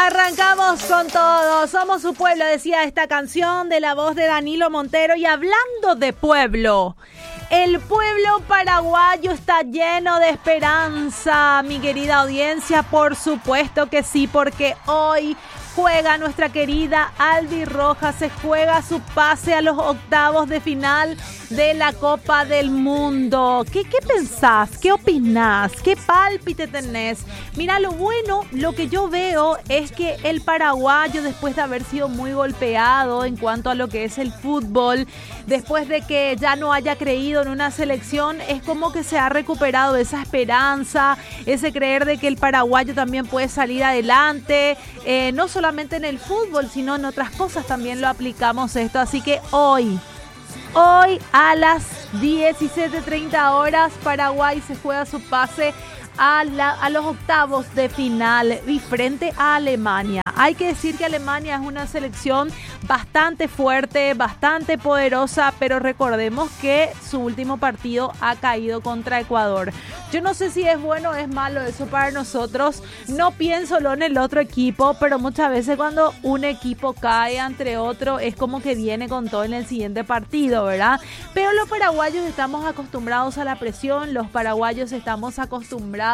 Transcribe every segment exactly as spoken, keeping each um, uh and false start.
Arrancamos con todo. Somos su pueblo, decía esta canción de la voz de Danilo Montero. Y hablando de pueblo, el pueblo paraguayo está lleno de esperanza, mi querida audiencia. Por supuesto que sí, porque hoy juega nuestra querida Albirroja, se juega su pase a los octavos de final de la Copa del Mundo. ¿Qué, qué pensás? ¿Qué opinás? ¿Qué pálpite tenés? Mira, lo bueno, lo que yo veo es que el paraguayo, después de haber sido muy golpeado en cuanto a lo que es el fútbol, después de que ya no haya creído en una selección, es como que se ha recuperado esa esperanza, ese creer de que el paraguayo también puede salir adelante, eh, no solamente en el fútbol, sino en otras cosas también lo aplicamos esto. Así que hoy, hoy a las diecisiete treinta horas, Paraguay se juega su pase A, la, a los octavos de final y frente a Alemania. Hay que decir que Alemania es una selección bastante fuerte, bastante poderosa, pero recordemos que su último partido ha caído contra Ecuador. Yo no sé si es bueno o es malo eso para nosotros, no pienso solo en el otro equipo, pero muchas veces cuando un equipo cae ante otro es como que viene con todo en el siguiente partido, ¿verdad? Pero los paraguayos estamos acostumbrados a la presión, los paraguayos estamos acostumbrados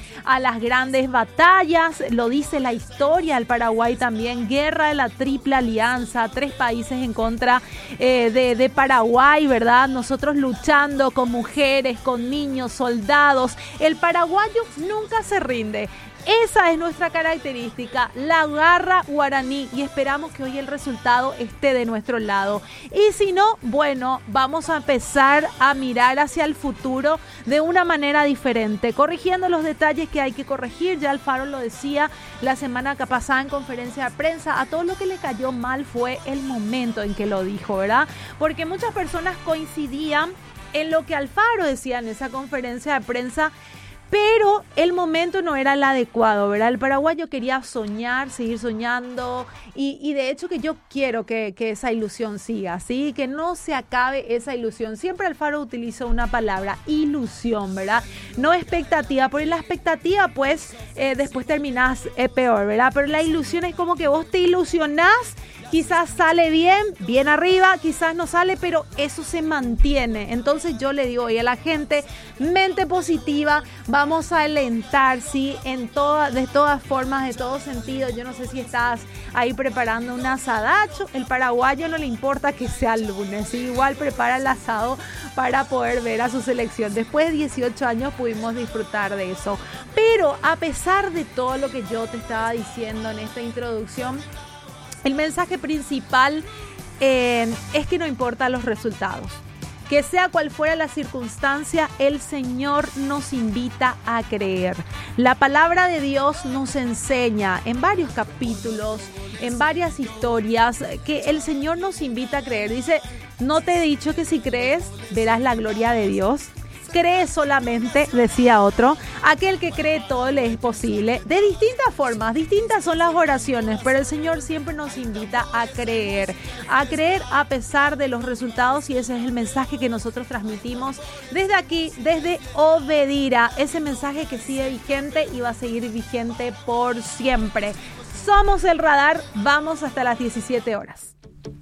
a las grandes batallas, lo dice la historia. El Paraguay también, guerra de la Triple Alianza, tres países en contra eh, de, de Paraguay, ¿verdad? Nosotros luchando con mujeres, con niños, soldados. El paraguayo nunca se rinde. Esa es nuestra característica, la garra guaraní, y esperamos que hoy el resultado esté de nuestro lado. Y si no, bueno, vamos a empezar a mirar hacia el futuro de una manera diferente, corrigiendo los detalles que hay que corregir. Ya Alfaro lo decía la semana pasada en conferencia de prensa, a todo lo que le cayó mal fue el momento en que lo dijo, ¿verdad? Porque muchas personas coincidían en lo que Alfaro decía en esa conferencia de prensa, pero el momento no era el adecuado, ¿verdad? El paraguayo quería soñar, seguir soñando y, y de hecho que yo quiero que, que esa ilusión siga, ¿sí? Que no se acabe esa ilusión. Siempre Alfaro utiliza una palabra, ilusión, ¿verdad? No expectativa, porque la expectativa pues eh, después terminás eh, peor, ¿verdad? Pero la ilusión es como que vos te ilusionás. Quizás sale bien, bien arriba, quizás no sale, pero eso se mantiene. Entonces yo le digo hoy a la gente, mente positiva, vamos a alentar, ¿sí? En toda, de todas formas, de todo sentido. Yo no sé si estás ahí preparando un asadacho, el paraguayo no le importa que sea lunes, ¿sí? Igual prepara el asado para poder ver a su selección. Después de dieciocho años pudimos disfrutar de eso. Pero a pesar de todo lo que yo te estaba diciendo en esta introducción, el mensaje principal eh, es que no importa los resultados. Que sea cual fuera la circunstancia, el Señor nos invita a creer. La palabra de Dios nos enseña en varios capítulos, en varias historias, que el Señor nos invita a creer. Dice, ¿no te he dicho que si crees, verás la gloria de Dios? Cree solamente, decía otro, aquel que cree todo le es posible. De distintas formas, distintas son las oraciones, pero el Señor siempre nos invita a creer, a creer a pesar de los resultados, y ese es el mensaje que nosotros transmitimos desde aquí, desde Obedira, ese mensaje que sigue vigente y va a seguir vigente por siempre. Somos el Radar, vamos hasta las diecisiete horas.